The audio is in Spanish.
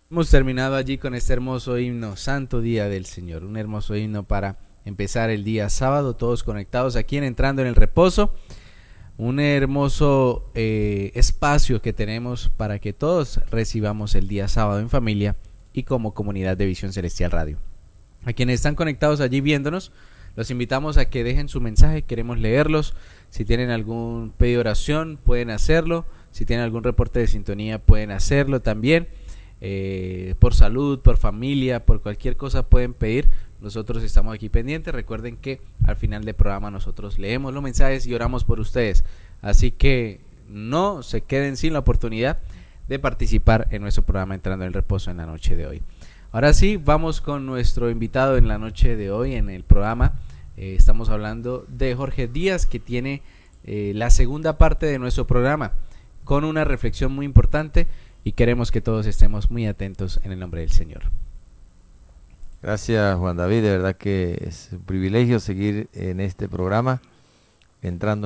Hemos terminado allí con este hermoso himno, Santo Día del Señor, un hermoso himno para empezar el día sábado, todos conectados aquí en Entrando en el Reposo, un hermoso espacio que tenemos para que todos recibamos el día sábado en familia y como comunidad de Visión Celestial Radio. A quienes están conectados allí viéndonos, los invitamos a que dejen su mensaje, queremos leerlos. Si tienen algún pedido de oración, pueden hacerlo. Si tienen algún reporte de sintonía, pueden hacerlo también. Por salud, por familia, por cualquier cosa pueden pedir. Nosotros estamos aquí pendientes. Recuerden que al final del programa nosotros leemos los mensajes y oramos por ustedes. Así que no se queden sin la oportunidad de participar en nuestro programa Entrando en el Reposo en la noche de hoy. Ahora sí, vamos con nuestro invitado en la noche de hoy en el programa. Estamos hablando de Jorge Díaz, que tiene la segunda parte de nuestro programa con una reflexión muy importante y queremos que todos estemos muy atentos en el nombre del Señor. Gracias, Juan David, de verdad que es un privilegio seguir en este programa, entrando